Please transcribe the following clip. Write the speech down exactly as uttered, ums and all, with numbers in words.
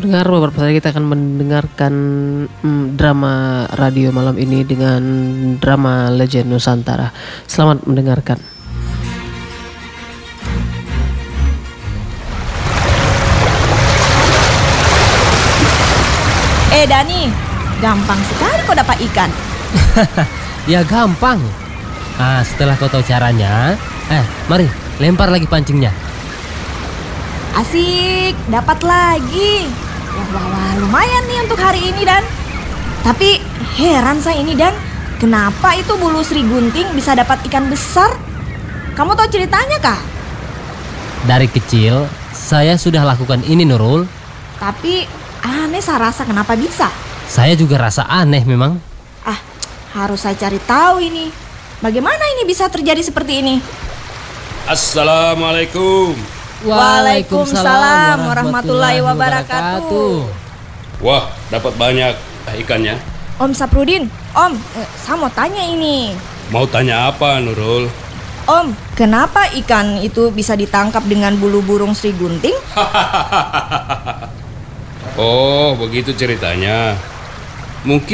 Pendengar, beberapa saat kita akan mendengarkan mm, drama radio malam ini dengan drama Legend Nusantara. Selamat mendengarkan. Eh Dani, gampang sekali kau dapat ikan. Ya gampang. Ah, setelah kau tahu caranya, eh, mari lempar lagi pancingnya. Asik, dapat lagi. Wah, wah, wah, lumayan nih untuk hari ini Dan. Tapi heran saya ini Dan, kenapa itu bulu Sri Gunting bisa dapat ikan besar? Kamu tahu ceritanya kah? Dari kecil, saya sudah lakukan ini Nurul. Tapi aneh saya rasa kenapa bisa. Saya juga rasa aneh memang. Ah, harus saya cari tahu ini. Bagaimana ini bisa terjadi seperti ini? Assalamualaikum. Waalaikumsalam warahmatullahi wabarakatuh. Wah, dapat banyak ikannya. Om Saprudin, Om, eh, saya mau tanya ini. Mau tanya apa, Nurul? Om, kenapa ikan itu bisa ditangkap dengan bulu burung Sri Gunting? Oh, begitu ceritanya. Mungkin